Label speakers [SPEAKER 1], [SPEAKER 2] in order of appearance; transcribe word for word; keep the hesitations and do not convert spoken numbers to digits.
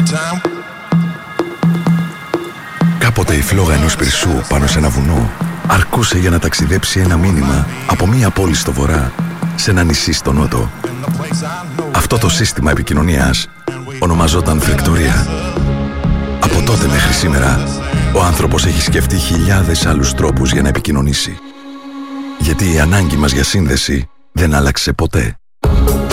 [SPEAKER 1] Κάποτε η φλόγα ενός πυρσού πάνω σε ένα βουνό αρκούσε για να ταξιδέψει ένα μήνυμα από μία πόλη στο βορρά σε ένα νησί στο νότο. Αυτό το σύστημα επικοινωνίας ονομαζόταν φρεκτορία. Από τότε μέχρι σήμερα, ο άνθρωπος έχει σκεφτεί χιλιάδες άλλους τρόπους για να επικοινωνήσει. Γιατί η ανάγκη μας για σύνδεση δεν άλλαξε ποτέ.